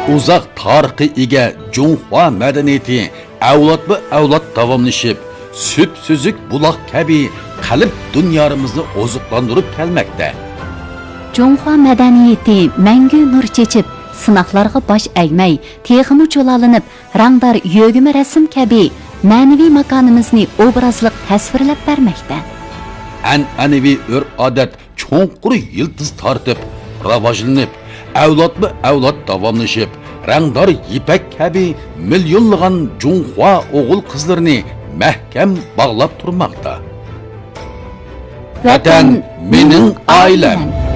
Uzaq tarixi ega Junhua madaniyati avlod davomlashib, süt süzük buloq kabi qalb dunyomizni oziqlantirib kelmoqda. Junhua madaniyati mangu nur chechib, sinoqlarga bosh egmay, texmi cho'lalinib, rangdor yo'g'imi rasm kabi ma'naviy makonimizni obrazliq tasvirlab bermoqda. An'anaviy urf-odat cho'nqur yildiz tortib, rivojlanib, avlod davomlashib, rangdor ipak kabi millionlagan Junhua o'g'il qizlarini mahkam bog'lab turmoqda. Vatan mening oilam.